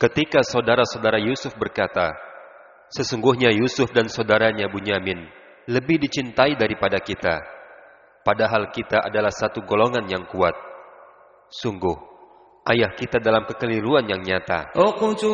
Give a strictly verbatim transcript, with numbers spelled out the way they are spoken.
Ketika saudara-saudara Yusuf berkata, sesungguhnya Yusuf dan saudaranya Bunyamin lebih dicintai daripada kita, padahal kita adalah satu golongan yang kuat. Sungguh, ayah kita dalam kekeliruan yang nyata.